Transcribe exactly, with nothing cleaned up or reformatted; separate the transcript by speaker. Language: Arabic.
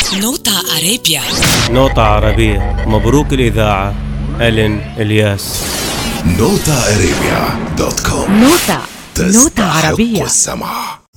Speaker 1: نوتا أرابيا.
Speaker 2: نوتا عربية. مبروك الإذاعة. ألين إلياس.
Speaker 3: نوتا أرابيا دوت كوم.
Speaker 1: نوتا نوتا عربية.
Speaker 3: السمع.